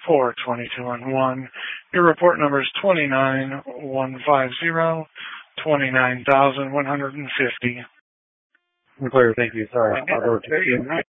for 22-1. Your report number is 29150, 29,150. Clear, thank you. Sorry.